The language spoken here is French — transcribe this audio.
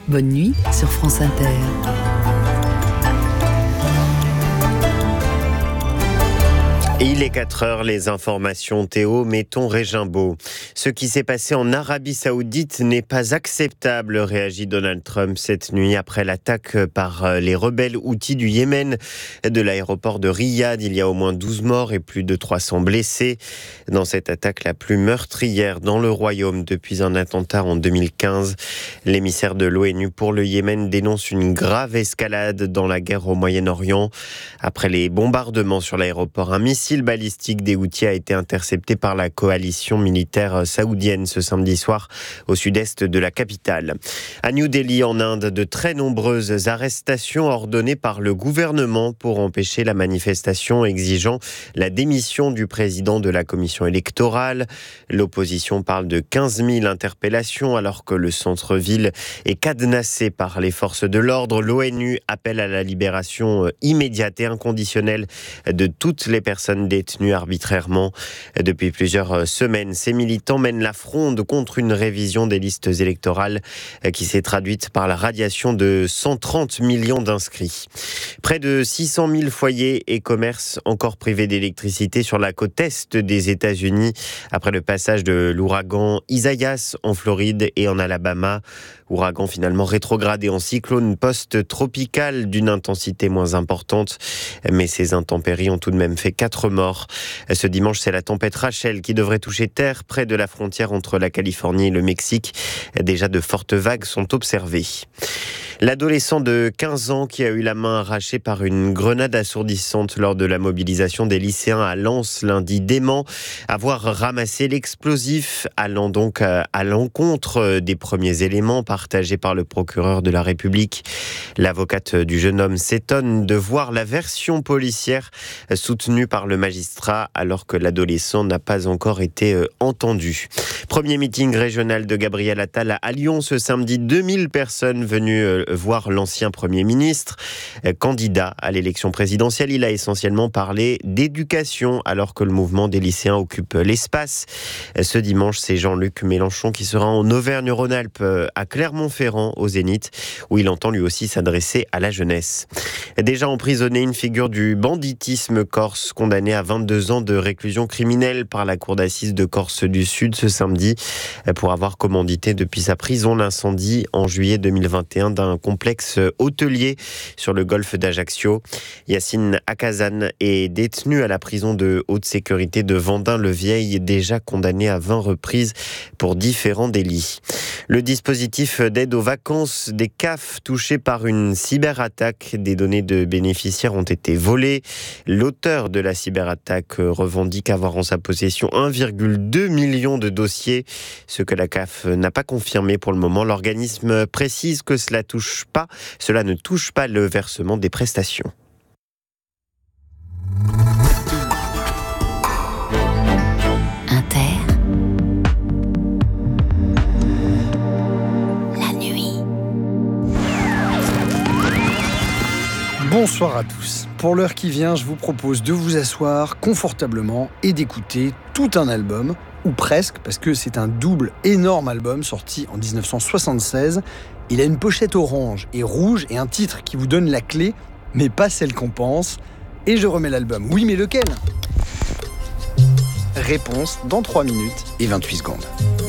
Bonne nuit sur France Inter. Et il est 4h, les informations Théo Metton-Régimbaud. Ce qui s'est passé en Arabie Saoudite n'est pas acceptable, réagit Donald Trump cette nuit après l'attaque par les rebelles houthis du Yémen de l'aéroport de Riyad. Il y a au moins 12 morts et plus de 300 blessés. Dans cette attaque la plus meurtrière dans le royaume depuis un attentat en 2015, l'émissaire de l'ONU pour le Yémen dénonce une grave escalade dans la guerre au Moyen-Orient. Après les bombardements sur l'aéroport, un missile balistique des Houthis a été intercepté par la coalition militaire saoudienne ce samedi soir au sud-est de la capitale. À New Delhi, en Inde, de très nombreuses arrestations ordonnées par le gouvernement pour empêcher la manifestation exigeant la démission du président de la commission électorale. L'opposition parle de 15 000 interpellations alors que le centre-ville est cadenassé par les forces de l'ordre. L'ONU appelle à la libération immédiate et inconditionnelle de toutes les personnes détenus arbitrairement. Depuis plusieurs semaines, ces militants mènent la fronde contre une révision des listes électorales qui s'est traduite par la radiation de 130 millions d'inscrits. Près de 600 000 foyers et commerces encore privés d'électricité sur la côte est des États-Unis après le passage de l'ouragan Isaias en Floride et en Alabama. Ouragan finalement rétrogradé en cyclone post-tropical d'une intensité moins importante. Mais ces intempéries ont tout de même fait 4 morts. Ce dimanche, c'est la tempête Rachel qui devrait toucher terre près de la frontière entre la Californie et le Mexique. Déjà de fortes vagues sont observées. L'adolescent de 15 ans qui a eu la main arrachée par une grenade assourdissante lors de la mobilisation des lycéens à Lens lundi dément avoir ramassé l'explosif, allant donc à l'encontre des premiers éléments partagés par le procureur de la République. L'avocate du jeune homme s'étonne de voir la version policière soutenue par le magistrat alors que l'adolescent n'a pas encore été entendu. Premier meeting régional de Gabriel Attal à Lyon ce samedi. 2000 personnes venues voir l'ancien Premier ministre. Candidat à l'élection présidentielle, il a essentiellement parlé d'éducation alors que le mouvement des lycéens occupe l'espace. Ce dimanche, c'est Jean-Luc Mélenchon qui sera en Auvergne-Rhône-Alpes à Clermont-Ferrand au Zénith où il entend lui aussi s'adresser à la jeunesse. Déjà emprisonné, une figure du banditisme corse condamnée à 22 ans de réclusion criminelle par la cour d'assises de Corse du Sud ce samedi pour avoir commandité depuis sa prison l'incendie en juillet 2021 d'un complexe hôtelier sur le golfe d'Ajaccio. Yacine Akazan est détenu à la prison de haute sécurité de Vendin-le-Vieil, déjà condamné à 20 reprises pour différents délits. Le dispositif d'aide aux vacances des CAF touché par une cyberattaque. Des données de bénéficiaires ont été volées. L'auteur de la cyberattaque revendique avoir en sa possession 1,2 million de dossiers, ce que la CAF n'a pas confirmé pour le moment. L'organisme précise que cela ne touche pas le versement des prestations. Bonsoir à tous. Pour l'heure qui vient, je vous propose de vous asseoir confortablement et d'écouter tout un album, ou presque, parce que c'est un double énorme album sorti en 1976. Il a une pochette orange et rouge et un titre qui vous donne la clé, mais pas celle qu'on pense. Et je remets l'album. Oui, mais lequel ? Réponse dans 3 minutes et 28 secondes.